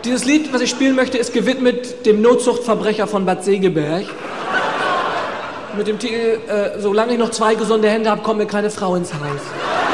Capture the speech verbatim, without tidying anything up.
Dieses Lied, was ich spielen möchte, ist gewidmet dem Notzuchtverbrecher von Bad Segeberg. Mit dem Titel, äh, solange ich noch zwei gesunde Hände habe, kommt mir keine Frau ins Haus.